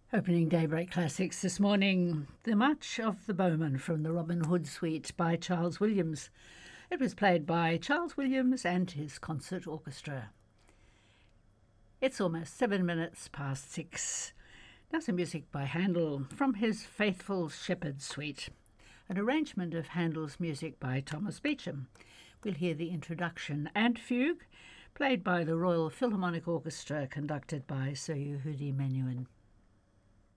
Opening Daybreak Classics this morning, The March of the Bowmen from the Robin Hood Suite by Charles Williams. It was played by Charles Williams and his concert orchestra. It's almost 7 minutes past 6. Now some music by Handel from his Faithful Shepherd Suite, an arrangement of Handel's music by Thomas Beecham. We'll hear the introduction and fugue, played by the Royal Philharmonic Orchestra, conducted by Sir Yehudi Menuhin.